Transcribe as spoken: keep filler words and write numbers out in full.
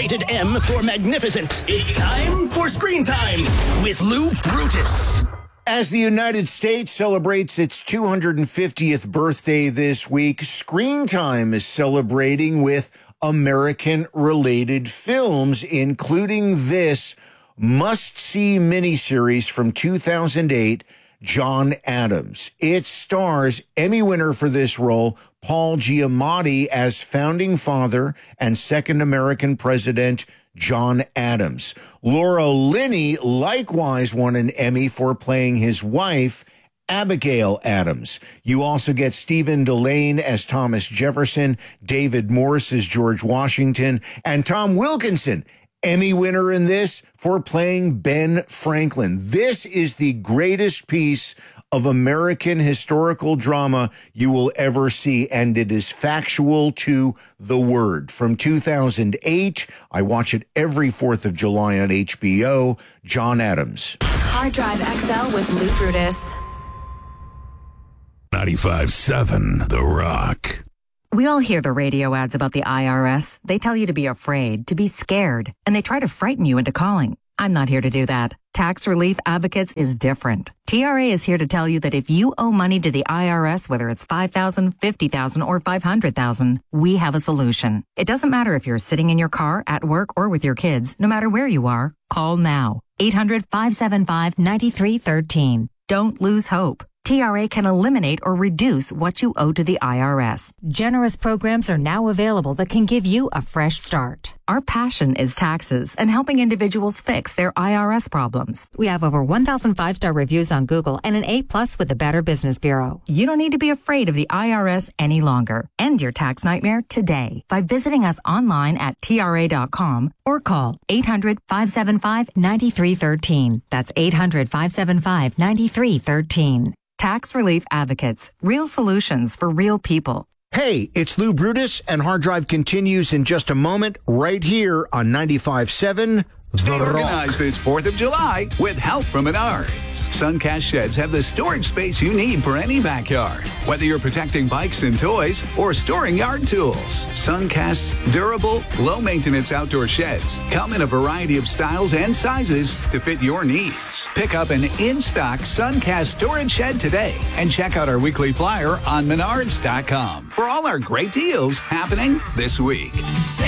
Rated M for magnificent. It's time for Screen Time with Lou Brutus. As the United States celebrates its two hundred fiftieth birthday this week, Screen Time is celebrating with American-related films, including this must-see miniseries from two thousand eight, John Adams. It stars Emmy winner for this role, Paul Giamatti, as founding father and second American president, John Adams. Laura Linney likewise won an Emmy for playing his wife, Abigail Adams. You also get Stephen Delane as Thomas Jefferson, David Morse as George Washington, and Tom Wilkinson, Emmy winner in this, for playing Ben Franklin. This is the greatest piece of American historical drama you will ever see, and it is factual to the word. From two thousand eight, I watch it every fourth of July on H B O, John Adams. Hard Drive X L with Lou Brutus. ninety-five seven The Rock. We all hear the radio ads about the I R S. They tell you to be afraid, to be scared, and they try to frighten you into calling. I'm not here to do that. Tax Relief Advocates is different. T R A is here to tell you that if you owe money to the I R S, whether it's five thousand dollars, fifty thousand dollars, or five hundred thousand dollars, we have a solution. It doesn't matter if you're sitting in your car, at work, or with your kids. No matter where you are, call now. eight hundred, five seven five, nine three one three. Don't lose hope. T R A can eliminate or reduce what you owe to the I R S. Generous programs are now available that can give you a fresh start. Our passion is taxes and helping individuals fix their I R S problems. We have over one thousand five-star reviews on Google and an A plus with the Better Business Bureau. You don't need to be afraid of the I R S any longer. End your tax nightmare today by visiting us online at T R A dot com or call eight hundred, five seven five, nine three one three. That's eight hundred, five seven five, nine three one three. Tax Relief Advocates. Real solutions for real people. Hey, it's Lou Brutus, and Hard Drive continues in just a moment right here on ninety-five seven Stay The Rock. organized this fourth of July with help from Menards. Suncast sheds have the storage space you need for any backyard. Whether you're protecting bikes and toys or storing yard tools, Suncast's durable, low-maintenance outdoor sheds come in a variety of styles and sizes to fit your needs. Pick up an in-stock Suncast storage shed today and check out our weekly flyer on Menards dot com for all our great deals happening this week.